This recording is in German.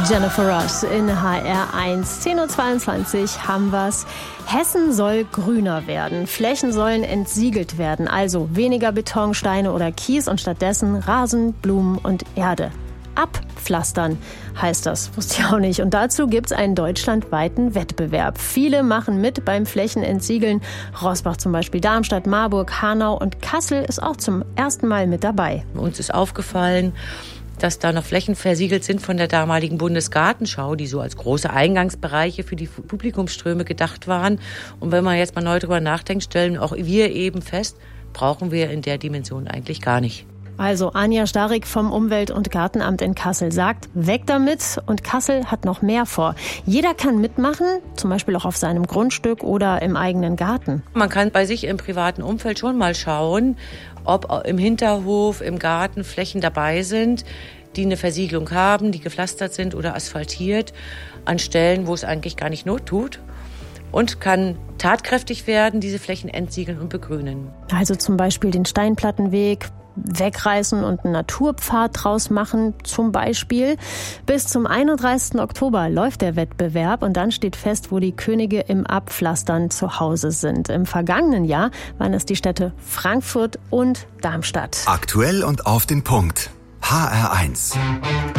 Jennifer Ross in HR1. 10.22 Uhr haben wir's. Hessen soll grüner werden. Flächen sollen entsiegelt werden. Also weniger Beton, Steine oder Kies und stattdessen Rasen, Blumen und Erde. Abpflastern heißt das. Wusste ich auch nicht. Und dazu gibt's einen deutschlandweiten Wettbewerb. Viele machen mit beim Flächenentsiegeln. Roßbach zum Beispiel, Darmstadt, Marburg, Hanau und Kassel ist auch zum ersten Mal mit dabei. Uns ist aufgefallen, dass da noch Flächen versiegelt sind von der damaligen Bundesgartenschau, die so als große Eingangsbereiche für die Publikumsströme gedacht waren. Und wenn man jetzt mal neu drüber nachdenkt, stellen auch wir eben fest, brauchen wir in der Dimension eigentlich gar nicht. Also Anja Starik vom Umwelt- und Gartenamt in Kassel sagt, weg damit, und Kassel hat noch mehr vor. Jeder kann mitmachen, zum Beispiel auch auf seinem Grundstück oder im eigenen Garten. Man kann bei sich im privaten Umfeld schon mal schauen, ob im Hinterhof, im Garten Flächen dabei sind, die eine Versiegelung haben, die gepflastert sind oder asphaltiert, an Stellen, wo es eigentlich gar nicht Not tut. Und kann tatkräftig werden, diese Flächen entsiegeln und begrünen. Also zum Beispiel den Steinplattenweg wegreißen und einen Naturpfad draus machen, zum Beispiel. Bis zum 31. Oktober läuft der Wettbewerb und dann steht fest, wo die Könige im Abpflastern zu Hause sind. Im vergangenen Jahr waren es die Städte Frankfurt und Darmstadt. Aktuell und auf den Punkt. HR1.